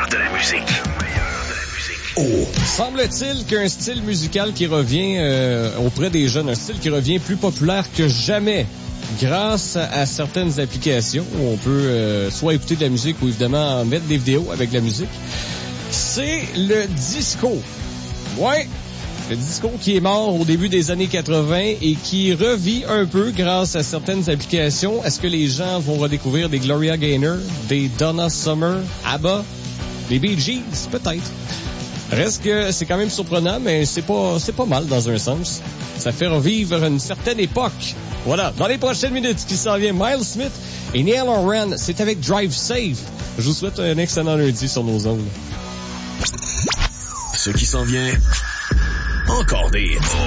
de la musique. Semble-t-il qu'un style musical qui revient auprès des jeunes, un style qui revient plus populaire que jamais grâce à certaines applications où on peut soit écouter de la musique ou évidemment mettre des vidéos avec de la musique. C'est le disco. Ouais, le disco qui est mort au début des années 80 et qui revit un peu grâce à certaines applications. Est-ce que les gens vont redécouvrir des Gloria Gaynor, des Donna Summer, ABBA, des Bee Gees? Peut-être. Reste que c'est quand même surprenant, mais c'est pas mal dans un sens. Ça fait revivre une certaine époque. Voilà, dans les prochaines minutes qui s'en vient, Miles Smith et Neil Horan, c'est avec Drive Safe. Je vous souhaite un excellent lundi sur nos ondes. Ce qui s'en vient, encore des hits.